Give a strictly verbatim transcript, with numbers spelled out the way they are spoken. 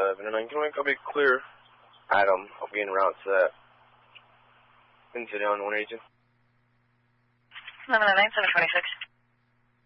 seven nine, can we copy clear? Adam, I'll be en route to that incident on one eighty-two. eleven nine, seven twenty-six.